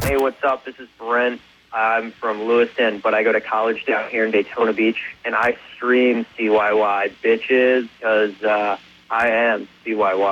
Hey, what's up? This is Brent. I'm from Lewiston, but I go to college down here in Daytona Beach, and I stream CYY bitches because I am CYY.